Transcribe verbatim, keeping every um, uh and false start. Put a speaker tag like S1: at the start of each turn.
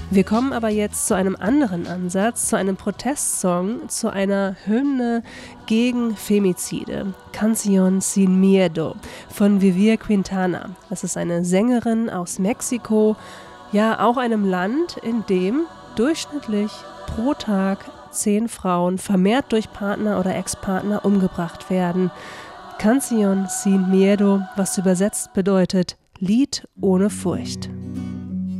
S1: Wir kommen aber jetzt zu einem anderen Ansatz, zu einem Protestsong, zu einer Hymne gegen Femizide. Canción Sin Miedo von Vivir Quintana. Das ist eine Sängerin aus Mexiko, ja auch einem Land, in dem durchschnittlich pro Tag zehn Frauen vermehrt durch Partner oder Ex-Partner umgebracht werden. Canción Sin Miedo, was übersetzt bedeutet Lied ohne Furcht.